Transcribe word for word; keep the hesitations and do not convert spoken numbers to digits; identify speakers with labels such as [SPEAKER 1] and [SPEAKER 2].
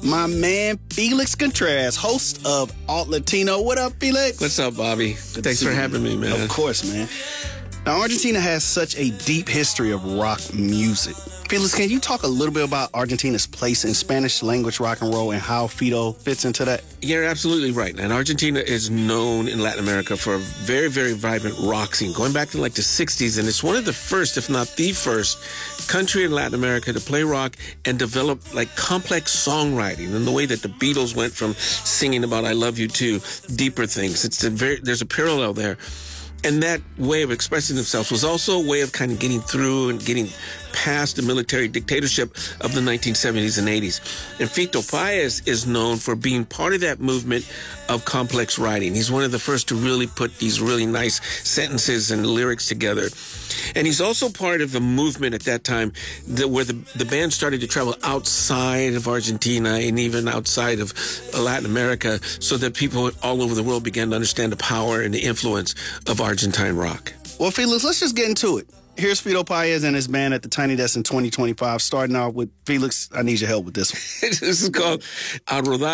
[SPEAKER 1] my man Felix Contreras, host of Alt Latino. What up, Felix?
[SPEAKER 2] What's up, Bobby? Thanks for having me, man.
[SPEAKER 1] Of course, man. Now, Argentina has such a deep history of rock music. Felix, can you talk a little bit about Argentina's place in Spanish language rock and roll and how Fido fits into that?
[SPEAKER 2] You're absolutely right. And Argentina is known in Latin America for a very, very vibrant rock scene, going back to like the sixties. And it's one of the first, if not the first, country in Latin America to play rock and develop like complex songwriting in the way that the Beatles went from singing about I Love You to deeper things. It's a very, there's a parallel there. And that way of expressing themselves was also a way of kind of getting through and getting past the military dictatorship of the nineteen seventies and eighties. And Fito Páez is known for being part of that movement of complex writing. He's one of the first to really put these really nice sentences and lyrics together. And he's also part of a movement at that time that where the, the band started to travel outside of Argentina and even outside of Latin America so that people all over the world began to understand the power and the influence of Argentine rock.
[SPEAKER 1] Well, Felix, let's just get into it. Here's Fito Páez and his band at the Tiny Desk in twenty twenty-five. Starting out with Felix, I need your help with this one.
[SPEAKER 2] This is called A Rodar.